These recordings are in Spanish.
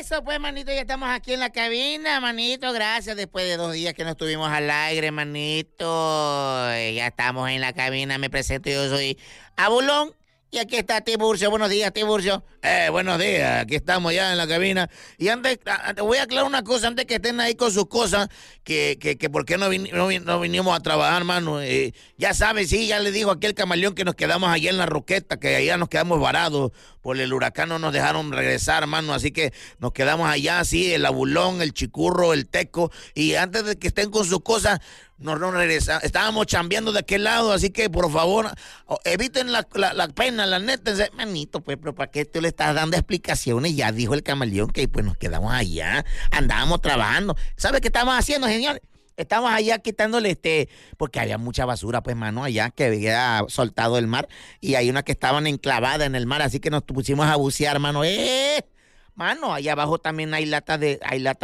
Eso, pues, manito, ya estamos aquí en la cabina, manito. Gracias, después de 2 días que no estuvimos al aire, manito. Ya estamos en la cabina, me presento, yo soy Abulón. Y aquí está Tiburcio. Buenos días, Tiburcio. Buenos días. Aquí estamos ya en la cabina. Y antes, te voy a aclarar una cosa, antes que estén ahí con sus cosas, que por qué no vinimos a trabajar, mano. Ya sabes, sí, ya le dijo aquí el camaleón que nos quedamos allá en la Roqueta, que allá nos quedamos varados. Por el huracán no nos dejaron regresar, mano. Así que nos quedamos allá, sí, el Abulón, el Chicurro, el Teco. Y antes de que estén con sus cosas, no regresamos. Estábamos chambeando de aquel lado, así que por favor, eviten la pena, la neta. Manito, pues, pero ¿para qué tú le estás dando explicaciones? Ya dijo el camaleón que pues nos quedamos allá, andábamos trabajando. ¿Sabes qué estábamos haciendo, señores? Estábamos allá quitándole porque había mucha basura, pues, mano, allá que había soltado el mar. Y hay unas que estaban enclavadas en el mar, así que nos pusimos a bucear, mano. Mano, allá abajo también hay latas de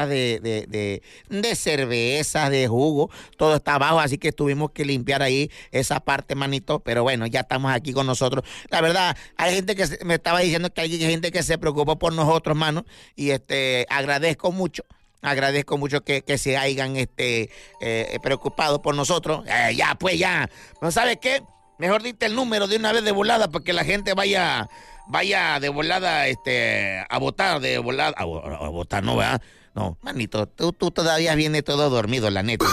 cerveza, de jugo, todo está abajo, así que tuvimos que limpiar ahí esa parte, manito, pero bueno, ya estamos aquí con nosotros. La verdad, hay gente que me estaba diciendo que hay gente que se preocupó por nosotros, mano, y agradezco mucho que se hayan preocupado por nosotros. Ya. ¿No sabes qué? Mejor dite el número de una vez de volada para que la gente vaya de volada a votar, de volada. A votar, ¿no, verdad? No, manito, tú todavía vienes todo dormido, la neta.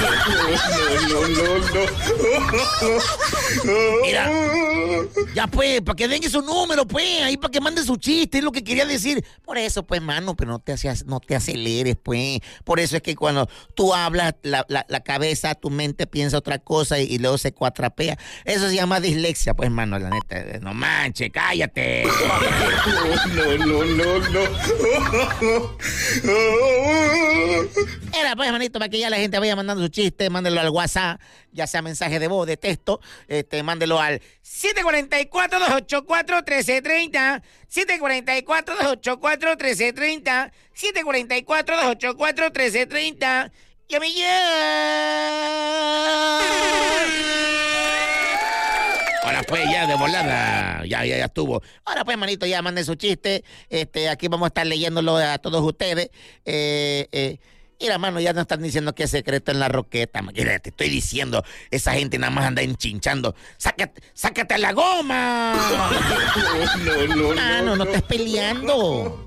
No. Mira, ya pues, para que den su número, pues, ahí para que mande su chiste, es lo que quería decir. Por eso, pues, mano, pero no te aceleres, pues. Por eso es que cuando tú hablas, la cabeza, tu mente piensa otra cosa y luego se cuatrapea. Eso se llama dislexia, pues, mano, la neta. No manches, cállate. No. Era pues, manito, para que ya la gente vaya mandando su chiste, mándelo al WhatsApp, ya sea mensaje de voz, de texto, mándelo al 744-284-1330, 744-284-1330, 744-284-1330, y a mí ya. Ahora pues, ya de volada, ya estuvo. Ahora pues, manito, ya manden su chiste. Aquí vamos a estar leyéndolo a todos ustedes. Mira, mano, ya nos están diciendo que es secreto en la Roqueta. Mira, te estoy diciendo, esa gente nada más anda enchinchando. ¡Sácate la goma! No estés peleando.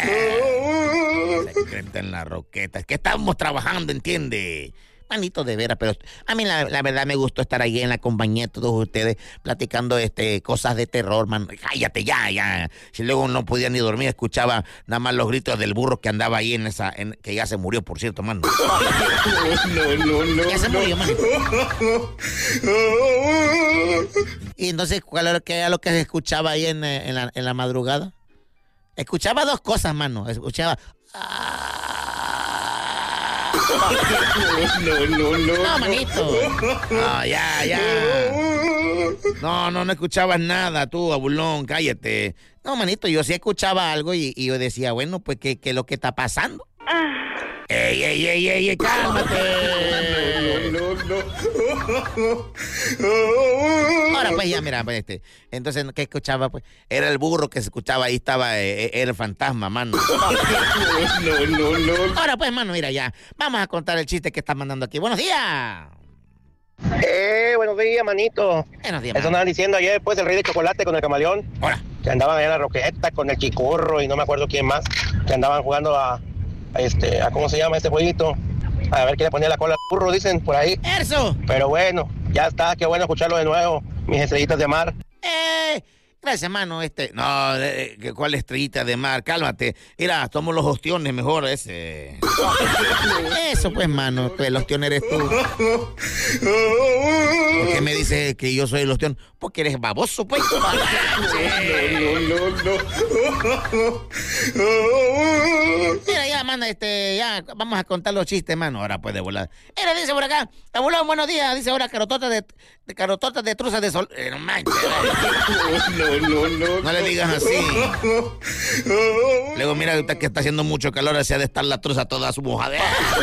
Secreto en la Roqueta. Es que estamos trabajando, ¿entiendes? Manito, de veras, pero a mí la verdad me gustó estar ahí en la compañía de todos ustedes platicando cosas de terror, man. Cállate ya. Si luego no podía ni dormir, escuchaba nada más los gritos del burro que andaba ahí que ya se murió, por cierto, mano. No. Ya se murió, man. Y entonces, ¿cuál era lo que se escuchaba ahí en la madrugada? Escuchaba 2 cosas, mano. Escuchaba... No, manito. No, ya. No escuchabas nada, tú, Abulón, cállate. No, manito, yo sí escuchaba algo y yo decía, bueno, pues, ¿qué es lo que está pasando? ¡Ey, cálmate! No. Ahora pues ya, mira, pues entonces, ¿qué escuchaba? Pues era el burro que se escuchaba, ahí estaba, era el fantasma, mano. No. Ahora pues, mano, mira, ya, vamos a contar el chiste que están mandando aquí. ¡Buenos días! Buenos días, manito. Buenos días, eso andaban diciendo ayer, pues, el rey de chocolate con el camaleón. Hola. Que andaban allá en la Roqueta con el Chicurro y no me acuerdo quién más, que andaban jugando a ¿cómo se llama este jueguito? A ver quién le ponía la cola al burro, dicen por ahí. ¡Eso! Pero bueno, ya está, qué bueno escucharlo de nuevo, mis estrellitas de mar. Gracias, mano. No, ¿cuál estrellita de mar? Cálmate. Mira, somos los ostiones mejor, ese. Eso, pues, mano. Pues, el ostión eres tú. ¿Por qué me dices que yo soy el ostión? Porque eres baboso, pues. No. Mira, ya, manda, ya, vamos a contar los chistes, mano. Ahora puede volar. Mira, dice por acá, abuelo, buenos días. Dice ahora carototas de truzas de sol. No manches. No le digas así. Luego mira ahorita que está haciendo mucho calor, así ha de estar la truza toda su mojada.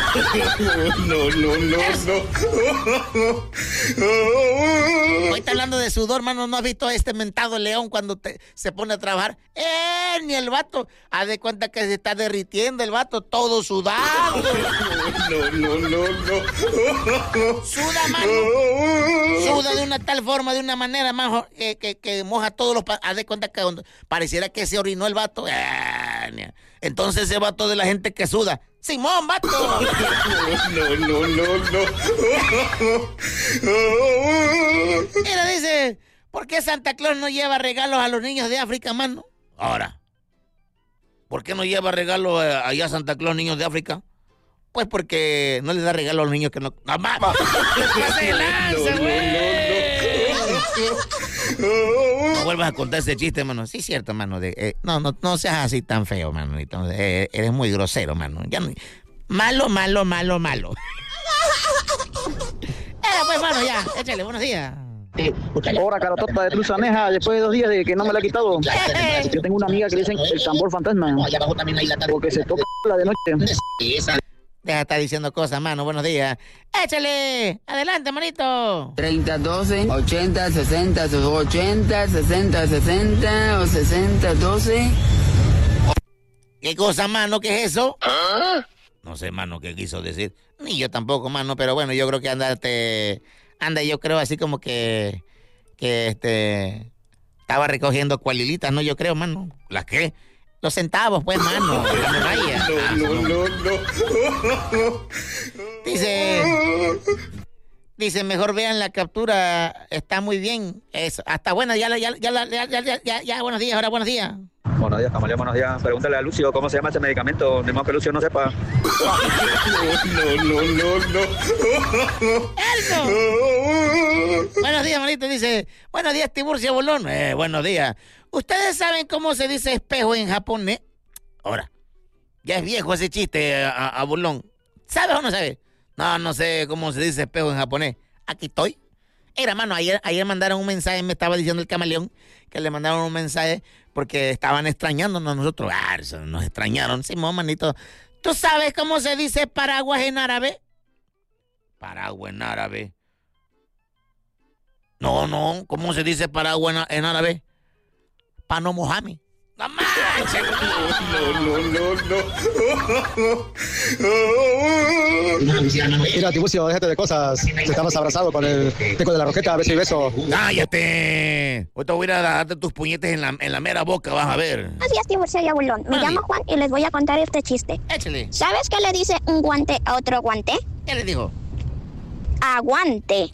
Hoy está hablando de sudor, mano. ¿No has visto este mentado león cuando se pone a trabajar? Ni el vato. Haz de cuenta que se está derritiendo el vato, todo sudado. Suda, mano. Suda de una tal forma, de una manera más que moja todos los... Haz de cuenta que pareciera que se orinó el vato. Entonces ese vato de la gente que suda. ¡Simón, vato! Mira, dice, ¿por qué Santa Claus no lleva regalos a los niños de África, mano? Ahora, ¿por qué no lleva regalos allá a Santa Claus, niños de África? Pues porque no les da regalo a los niños que no... ¡No, mamá! No vuelvas a contar ese chiste, mano. Sí, cierto, mano. No seas así tan feo, mano. Entonces, eres muy grosero, mano. Ya no... Malo. Pues, mano, ya. Échale, buenos días. Ahora, carotota de Truzaneja, después de 2 días de que no me la ha quitado. Yo tengo una amiga que le dicen el tambor fantasma. Porque se toca la de noche. Deja de estar diciendo cosas, mano. Buenos días. ¡Échale! ¡Adelante, manito! 30, 12, 80, 60, 80, 60, 60 o 60, 12. ¿Qué cosa, mano? ¿Qué es eso? No sé, mano, qué quiso decir. Ni yo tampoco, mano, pero bueno, yo creo que anda, yo creo así como que estaba recogiendo cualilitas, ¿no? Yo creo, mano. ¿Las qué? Los centavos, pues, mano. Dice, mejor vean la captura, está muy bien. Eso, hasta buena, ya, buenos días, ahora buenos días. Buenos días, Camaleón, buenos días. Pregúntale a Lucio cómo se llama ese medicamento, de más que Lucio no sepa. ¡Eso! Buenos días, manito, dice, buenos días, Tiburcio Bolón. Buenos días. ¿Ustedes saben cómo se dice espejo en japonés? Ahora, ya es viejo ese chiste, a Bolón. ¿Sabes o no sabes? No sé cómo se dice espejo en japonés. Aquí estoy. Era, mano, ayer mandaron un mensaje, me estaba diciendo el camaleón, que le mandaron un mensaje porque estaban extrañándonos a nosotros. Nos extrañaron. Simón, manito. ¿Tú sabes cómo se dice paraguas en árabe? Paraguas en árabe. No, ¿cómo se dice paraguas en árabe? Pano Mojami. ¡No manches! No. Mira, Tiburcio, déjate de cosas. Estamos abrazados con el teco de la rojeta, beso y beso. ¡Cállate! Ahorita voy a ir a darte tus puñetes en la mera boca, vas a ver. Así es, Tiburcio y Abulón. Me llamo Juan y les voy a contar este chiste. Échale. ¿Sabes qué le dice un guante a otro guante? ¿Qué le dijo? Aguante.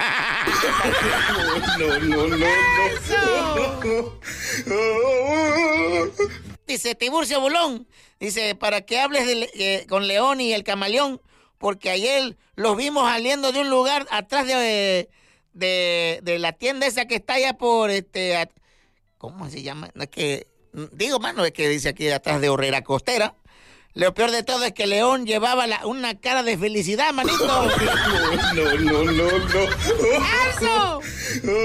Dice Tiburcio Bolón, dice, para que hables con León y el camaleón, porque ayer los vimos saliendo de un lugar atrás de la tienda esa que está allá por ¿cómo se llama? No, es que digo, mano, es que dice aquí atrás de Horrera Costera. Lo peor de todo es que León llevaba una cara de felicidad, manito. No. ¡Eso!